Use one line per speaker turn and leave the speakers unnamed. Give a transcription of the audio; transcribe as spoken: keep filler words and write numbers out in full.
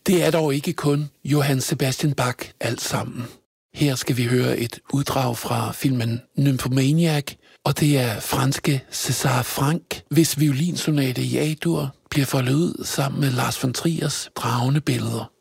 Det er dog ikke kun Johann Sebastian Bach alt sammen. Her skal vi høre et uddrag fra filmen Nymphomaniac, og det er franske César Franck, hvis violinsonate i A-dur bliver foldet ud sammen med Lars von Triers dragende billeder.